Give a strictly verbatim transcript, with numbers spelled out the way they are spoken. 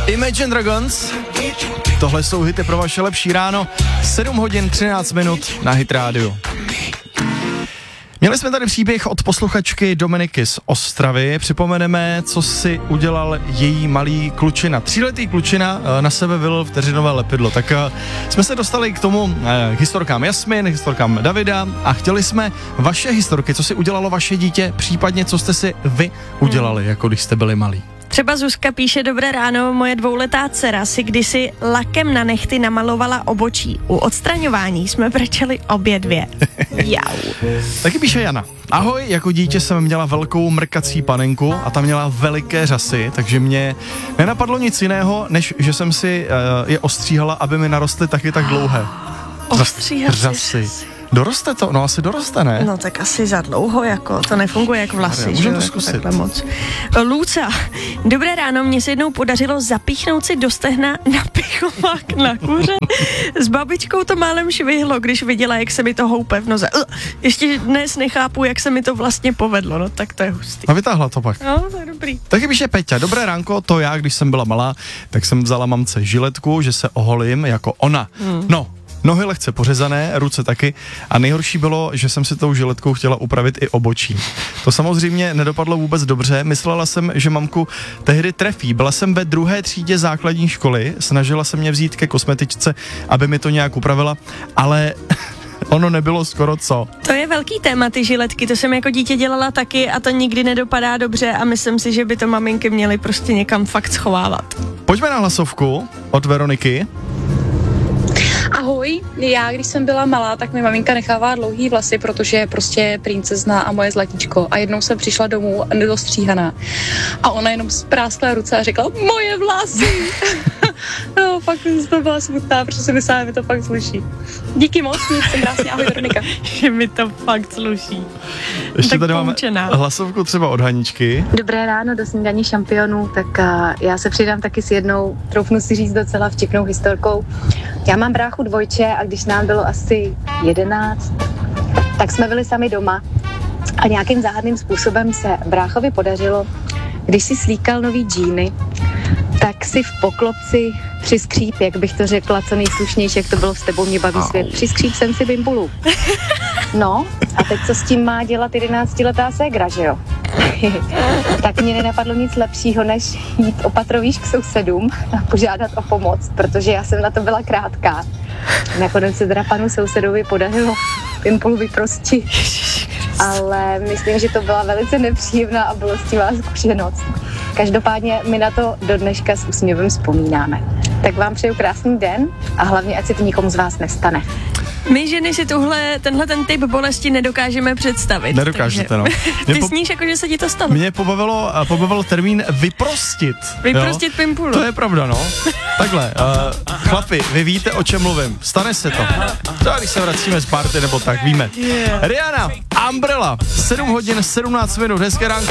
Imagine Dragons. Tohle jsou hity pro vaše lepší ráno. sedm hodin třináct minut na Hit Radio. Měli jsme tady příběh od posluchačky Dominiky z Ostravy. Připomeneme, co si udělal její malý klučina. Tříletý klučina na sebe vylil vteřinové lepidlo. Tak jsme se dostali k tomu k historkám Jasmin, historkám Davida a chtěli jsme vaše historky, co si udělalo vaše dítě, případně co jste si vy udělali, jako když jste byli malí. Třeba Zuzka píše: dobré ráno, moje dvouletá dcera si kdysi lakem na nehty namalovala obočí. U odstraňování jsme brečeli obě dvě. Jau. Taky píše Jana. Ahoj, jako dítě jsem měla velkou mrkací panenku a ta měla veliké řasy, takže mě nenapadlo nic jiného, než že jsem si uh, je ostříhala, aby mi narostly taky tak dlouhé. Ostříhat si řasy. Doroste to? No asi doroste, ne? No tak asi za dlouho, jako, to nefunguje jako vlasy, že jo, to zkusit. Takhle moc. Lůca, dobré ráno, mně se jednou podařilo zapíchnout si do stehna napichovák na kuře. S babičkou to málem švihlo, když viděla, jak se mi to houpe v noze. Uh, ještě dnes nechápu, jak se mi to vlastně povedlo, no tak to je hustý. A vytáhla to pak. No, to je dobrý. Taky píše Peťa, dobré ránko, to já, když jsem byla malá, tak jsem vzala mamce žiletku, že se oholím jako ona. Hmm. No, nohy lehce pořezané, ruce taky a nejhorší bylo, že jsem si tou žiletkou chtěla upravit i obočí. To samozřejmě nedopadlo vůbec dobře, myslela jsem, že mamku tehdy trefí. Byla jsem ve druhé třídě základní školy, snažila se mě vzít ke kosmetičce, aby mi to nějak upravila, ale ono nebylo skoro co. To je velký téma, ty žiletky, to jsem jako dítě dělala taky a to nikdy nedopadá dobře a myslím si, že by to maminky měly prostě někam fakt schovávat. Pojďme na hlasovku od Veroniky. Ahoj, já když jsem byla malá, tak mi maminka nechává dlouhý vlasy, protože je prostě princezna a moje zlatíčko. A jednou jsem přišla domů nedostříhaná. A ona jenom spráskla ruce a řekla: moje vlasy! No, fakt to byla smutná, protože si myslela, že mi to fakt sluší. Díky moc, mějte se krásně, ahoj Veronika. Že mi to fakt sluší. Ještě tak tady máme poučená. Hlasovku třeba od Haničky. Dobré ráno do snídaní šampionů, tak uh, já se přidám taky s jednou, troufnu si říct docela vtipnou historkou. Já mám bráchu dvojče a když nám bylo asi jedenáct, tak jsme byli sami doma a nějakým záhadným způsobem se bráchovi podařilo, když si slíkal nový džíny, tak si v poklopci přiskříp, jak bych to řekla, co nejslušnější, jak to bylo s tebou, mě baví svět, přiskříp jsem si bimbulu. No, a teď co s tím má dělat jedenáctiletá ségra, že jo? Tak mě nenapadlo nic lepšího, než jít opatrovýš k sousedům a požádat o pomoc, protože já jsem na to byla krátká. Nakonec se teda panu sousedovi podařilo pimpulu vyprostit, ale myslím, že to byla velice nepříjemná a bolestivá zkušenost. Každopádně my na to do dneška s úsměvem vzpomínáme. Tak vám přeju krásný den a hlavně, ať se to nikomu z vás nestane. My ženy si tuhle, tenhle ten typ bolesti nedokážeme představit. Nedokážete, no. Ty po... sníš, jako že se ti to stalo. Mě pobavilo, pobavilo termín vyprostit. Vyprostit pimpulu. To je pravda, no. Takhle, uh, chlapi, vy víte, o čem mluvím. Stane se to. To když se vracíme z party nebo tak, víme. Yeah. Rihanna, Umbrella, sedm hodin sedmnáct minut, hezké ránko.